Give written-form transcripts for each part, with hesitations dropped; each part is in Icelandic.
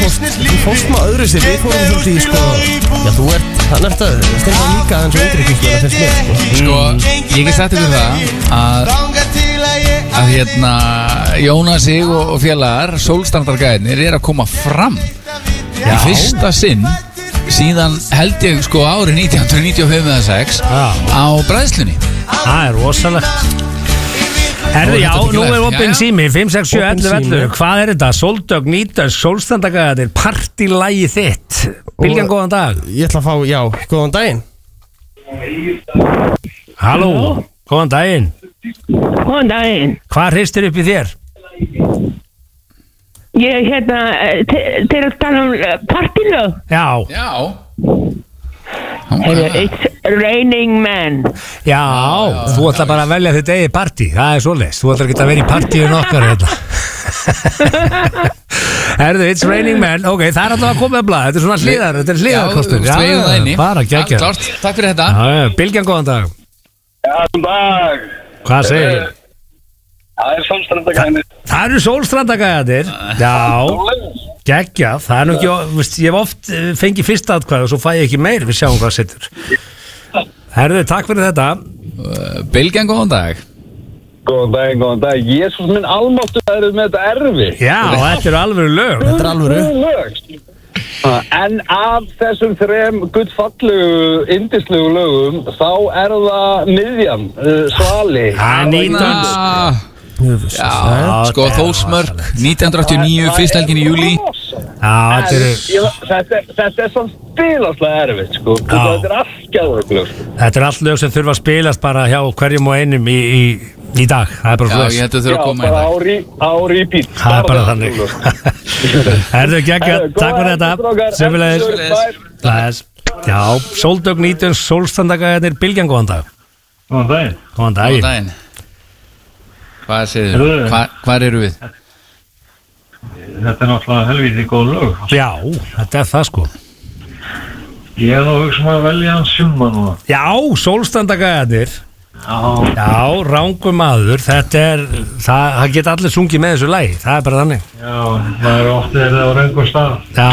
þú fórst maður öðru sér. Við fórum svolítið í, sko. Já, þú ert, hann ert að stefna líka aðeins og yngri kynsluðina finnst mér, sko. Sko, ég get sagt ykkur það að hérna Jónas sig og félagar Sólstrandargæðinir að koma fram í fyrsta sinn síðan held ég sko árið 1995-6 á bræðslunni. Það rosalegt. Herðu, já, nú opinn sími 56711. Hvað þetta? Sóldögg, Nýdönsk, Sólstrandargæðinir, partílægi þitt. Bylgjan, góðan dag. Ég ætla að fá, já, góðan daginn. Halló, góðan daginn. Góðan daginn. Hvað hristir upp í þér? Ég þeir að tala partilög. Já. It's raining men. Já, þú ætla bara að velja þitt eigið partí. Það er svoleiðis, þú ætla ekki að vera í partíun okkar hérna. Herðu, it's raining men. Ok, það er alltaf að koma með blað. Þetta er svona hliðar, þetta er hliðarkostur. Já, bara geggjað. Klárt, takk fyrir þetta. Bylgjan, góðan dag. Já, góðan dag. Hvað segir? Það er Sólstrandargæðinir. Það eru Sólstrandargæðinir. Já, geggjað. Það er nú ekki, ég hef oft fengið fyrsta atkvæð og svo fæ ég ekki meir. Við sjáum hvað sittur. Herðu, takk fyrir þetta. Bylgjan, góðan dag. Góðan dag. Jesús minn almáttur, það eru með þetta erfi. Já, þetta eru alvöru lög. Þetta er alvöru lög. En af þessum þrem gullfallegu, indislegu lögum þá er það miðjan, Svali. Nýdönsk. Já, sko Þórsmörk 1989, fyrst helgin í júlí. Þetta er svo spilaslega erfitt, sko. Þetta er allt gæðurögglög. Þetta er allt lög sem þurfa að spilast bara hjá hverjum og einum í dag. Það er bara flöðs. Já, ég hætti að þurfa að koma í dag. Á repeat. Það er bara þannig. Herðu, geggjað, takk fyrir þetta. Sömulegis. Já, Sóldögg, Nýdönsk, Sólstrandargæðinir, Bylgjan, góðan dag. Góðan daginn. Hvað segir þú? Hvar eru við? Þetta er náttúrulega helvítið góð lög. Já, þetta er það sko. Ég hef þá hugsa að velja hans Sjumma núna. Já, Sólstrandargæðinir. Já, Rangur maður. Þetta er, það geta allir sungið með þessu lagi. Það er bara þannig. Já, maður ótti þetta á röngu stað. Já,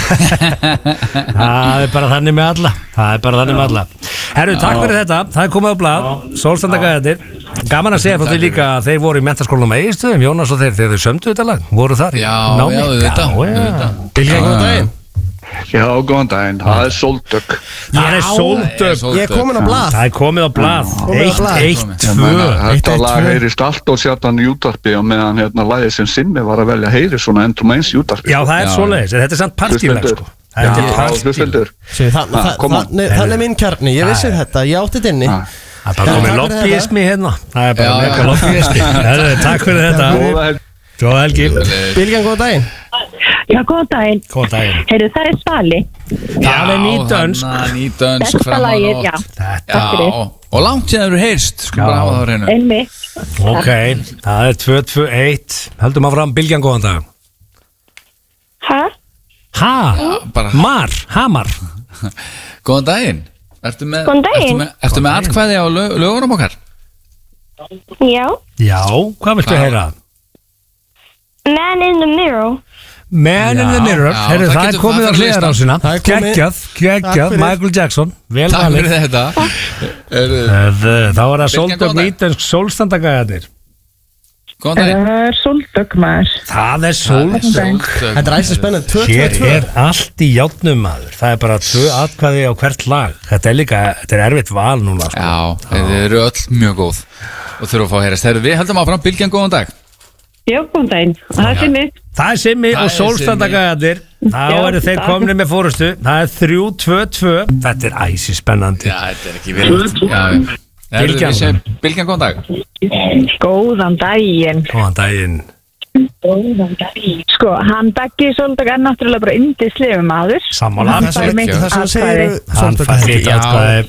það er bara þannig með alla. Herru, takk fyrir þetta. Það er komið á blað. Sólstrandargæðinir. Gaman að segja frá því líka að þeir voru í menntaskólanum á Egilsstöðum, Jónas og þeir sömdu þetta lag, voru þar í námi. Já, þetta. Bylgjan, góðan daginn. Já, góðan daginn, það er Sóldögg. Það er Sóldögg. Ég er komin á blað. Það er komið á blað. 1-1-2. Þetta lag heyrist allt og sjaldan í útvarpi og meðan hérna lagið sem Simmi var að velja heyri svona endrum eins í útvarpi. Já, það er svoleiðis, þetta er samt partílag sko. Þannig er minn kjarni, ég vissi þetta, ég átti þetta inni. Það er bara komið lobbyismi hérna. Það er bara mega lobbyismi. Takk fyrir þetta. Góða helgi. Bylgjan, góðan daginn. Já, góðan daginn. Heyrðu, það er Svali. Það er Nýdönsk. Nýdönsk fram á nótt. Já, og langt séð eru heyrst. Sko bara hafa það á hreinu. Einmitt. Ok, það er 2-2-1. Höldum áfram, Bylgjan, góðan dag. Hamar. Góðan daginn. Ertu með atkvæði á lögunum okkar? Já. Já, hvað viltu heyra? Man in the Mirror. Man in the Mirror. Heyrðu, það er komið á hliðarásina. Geggjað, Michael Jackson. Vel valið. Takk fyrir þetta. Þá er það Sóldögg, Nýdönsk, Sólstrandargæðinir. Það er Sóldögg, maður. Það er Sóldögg. Þetta er æsir spennandi. 2-2-2. Hér er allt í játnum, maður. Það er bara 2 atkvæði á hvert lag. Þetta er erfitt val núna. Já, þeir eru öll mjög góð og þurfa að fá að heyrast. Við höldum áfram, Bylgjan, góðan dag. Já, góðan daginn. Það er Simmi. Það er Simmi og Sólstrandargæðinir. Þá eru þeir komin með fórustu. Það er 3-2-2. Þetta er æsir spennandi. Já, þetta er ekki vilt. Bylgjan, góðan dag. Góðan daginn. Sko, hann Beggi Sóldögg er náttúrulega bara yndislegur maður. Sammála. Hann fær ekki atkvæði.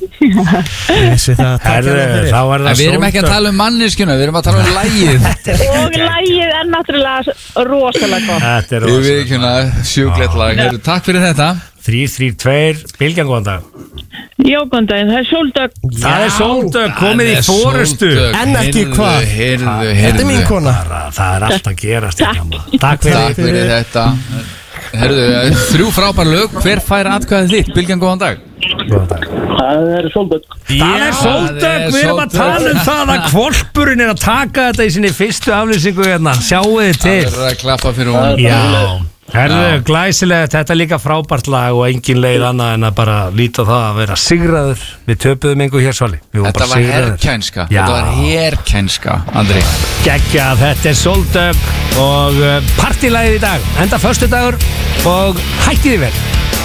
Við erum ekki að tala um manneskjuna, við erum að tala um lagið. Og lagið er náttúrulega rosalega gott. Þetta er rosalega sjúklegt lag. Takk fyrir þetta. 3-3-2, Bylgjan, góðan dag. Já, góðan daginn, það er Sóldögg. Það er Sóldögg, komið í fórustu. En ekki hvað. Þetta er mín kona. Það er allt að gerast. Takk fyrir þetta. Herðu, 3 frábær lög. Hver fær atkvæðið þitt? Bylgjan, góðan dag. Góðan dag. Það Sóldögg. Það er Sóldögg, við erum að tala það að hvolpurinn að taka þetta í sinni fyrstu aflýsingu hérna. Sjáu þið til. Það að klappa fyrir hún. Já. Herðu, glæsilegt, þetta er líka frábært lag og engin leið annað en að bara líta það að vera sigraður. Við töpuðum engu hér, Svali. Þetta var herrkænska. Þetta var herrkænska, Andri. Gekkja, þetta er Sóldögg og partílagið í dag. Enda föstudagur og hættið þið vel.